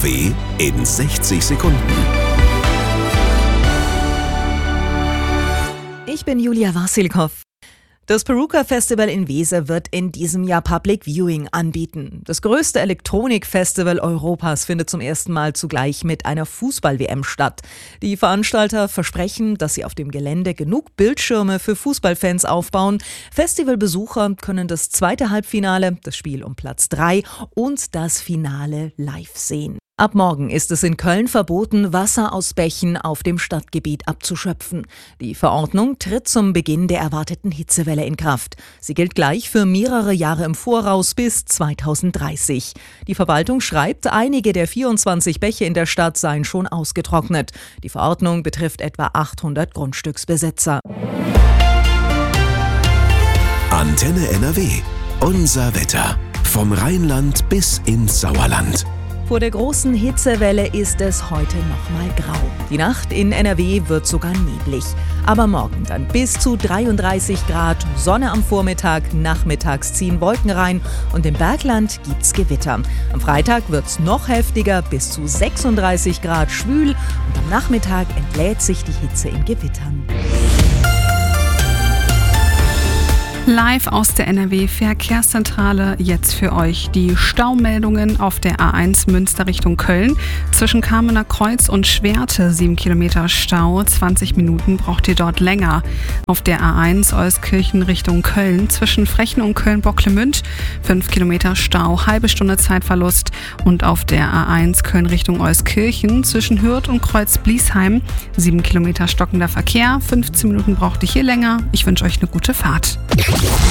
NRW in 60 Sekunden. Ich bin Julia Wasilkow. Das Peruka Festival in Weser wird in diesem Jahr Public Viewing anbieten. Das größte Elektronik-Festival Europas findet zum ersten Mal zugleich mit einer Fußball-WM statt. Die Veranstalter versprechen, dass sie auf dem Gelände genug Bildschirme für Fußballfans aufbauen. Festivalbesucher können das zweite Halbfinale, das Spiel um Platz 3 und das Finale live sehen. Ab morgen ist es in Köln verboten, Wasser aus Bächen auf dem Stadtgebiet abzuschöpfen. Die Verordnung tritt zum Beginn der erwarteten Hitzewelle in Kraft. Sie gilt gleich für mehrere Jahre im Voraus bis 2030. Die Verwaltung schreibt, einige der 24 Bäche in der Stadt seien schon ausgetrocknet. Die Verordnung betrifft etwa 800 Grundstücksbesitzer. Antenne NRW. Unser Wetter. Vom Rheinland bis ins Sauerland. Vor der großen Hitzewelle ist es heute nochmal grau. Die Nacht in NRW wird sogar neblig. Aber morgen dann bis zu 33 Grad, Sonne am Vormittag, nachmittags ziehen Wolken rein und im Bergland gibt's Gewitter. Am Freitag wird's noch heftiger, bis zu 36 Grad schwül und am Nachmittag entlädt sich die Hitze in Gewittern. Live aus der NRW-Verkehrszentrale jetzt für euch die Staumeldungen auf der A1 Münster Richtung Köln. Zwischen Kamener Kreuz und Schwerte 7 Kilometer Stau, 20 Minuten braucht ihr dort länger. Auf der A1 Euskirchen Richtung Köln zwischen Frechen und Köln-Bocklemünd 5 Kilometer Stau, halbe Stunde Zeitverlust. Und auf der A1 Köln Richtung Euskirchen zwischen Hürth und Kreuz-Bliesheim 7 Kilometer stockender Verkehr, 15 Minuten braucht ihr hier länger. Ich wünsche euch eine gute Fahrt.